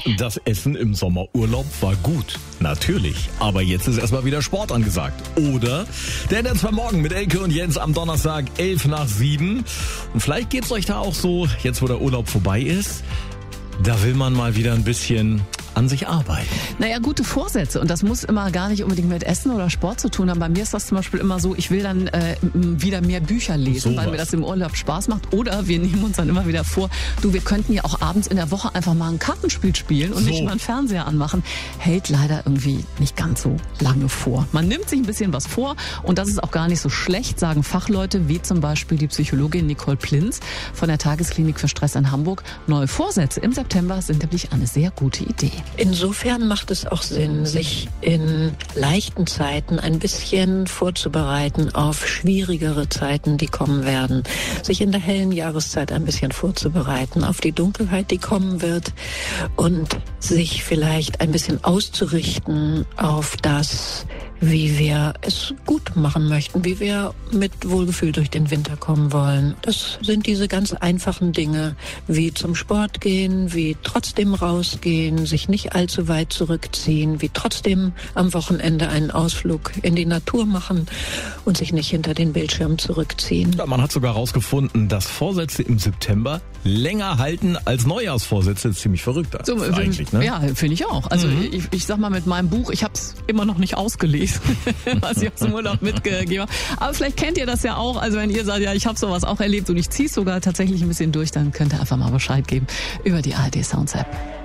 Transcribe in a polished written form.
Das Essen im Sommerurlaub war gut, natürlich. Aber jetzt ist erstmal wieder Sport angesagt, oder? Der Netz für morgen mit Elke und Jens am Donnerstag 6:55. Und vielleicht geht's euch da auch so, jetzt wo der Urlaub vorbei ist, da will man mal wieder ein bisschen an sich arbeiten. Naja, gute Vorsätze. Und das muss immer gar nicht unbedingt mit Essen oder Sport zu tun haben. Bei mir ist das zum Beispiel immer so, ich will dann wieder mehr Bücher lesen, weil mir das im Urlaub Spaß macht. Oder wir nehmen uns dann immer wieder vor, wir könnten ja auch abends in der Woche einfach mal ein Kartenspiel spielen und nicht mal einen Fernseher anmachen. Hält leider irgendwie nicht ganz so lange vor. Man nimmt sich ein bisschen was vor und das ist auch gar nicht so schlecht, sagen Fachleute, wie zum Beispiel die Psychologin Nicole Plinz von der Tagesklinik für Stress in Hamburg. Neue Vorsätze im September sind nämlich eine sehr gute Idee. Insofern macht es auch Sinn, sich in leichten Zeiten ein bisschen vorzubereiten auf schwierigere Zeiten, die kommen werden. Sich in der hellen Jahreszeit ein bisschen vorzubereiten auf die Dunkelheit, die kommen wird und sich vielleicht ein bisschen auszurichten auf das, wie wir es gut machen möchten, wie wir mit Wohlgefühl durch den Winter kommen wollen. Das sind diese ganz einfachen Dinge, wie zum Sport gehen, wie trotzdem rausgehen, sich nicht allzu weit zurückziehen, wie trotzdem am Wochenende einen Ausflug in die Natur machen und sich nicht hinter den Bildschirm zurückziehen. Ja, man hat sogar herausgefunden, dass Vorsätze im September länger halten als Neujahrsvorsätze. Das ist ziemlich verrückt eigentlich, ne? Ja, finde ich auch. Also ich sag mal, mit meinem Buch, ich habe es immer noch nicht ausgelesen, was ich aus dem Urlaub mitgegeben habe. Aber vielleicht kennt ihr das ja auch. Also wenn ihr sagt, ja, ich habe sowas auch erlebt und ich ziehe es sogar tatsächlich ein bisschen durch, dann könnt ihr einfach mal Bescheid geben über die ARD Sounds App.